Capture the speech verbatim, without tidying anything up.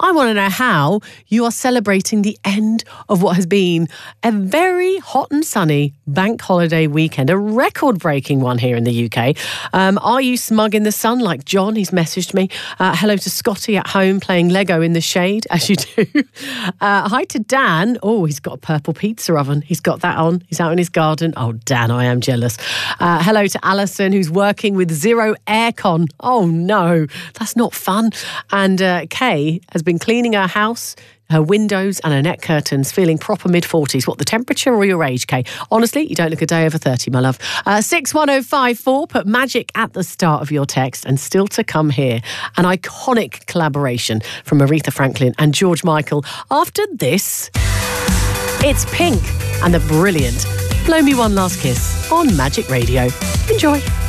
I want to know how you are celebrating the end of what has been a very hot and sunny bank holiday weekend, a record-breaking one here in the U K. Um, are you smug in the sun like John? He's messaged me. Uh, hello to Scotty at home playing Lego in the shade, as you do. Uh, hi to Dan. Oh, he's got a purple pizza oven. He's got that on. He's out in his garden. Oh, Dan, I am jealous. Uh, hello to Alison, who's working with zero aircon. Oh, no, that's not fun. And uh, Kay has been cleaning her house, her windows and her net curtains, feeling proper mid-forties. What, the temperature or your age, Kay? Honestly, you don't look a day over thirty, my love. Uh, six one oh five four, put magic at the start of your text. And still to come here, an iconic collaboration from Aretha Franklin and George Michael. After this, it's Pink and the brilliant Blow Me One Last Kiss on Magic Radio. Enjoy.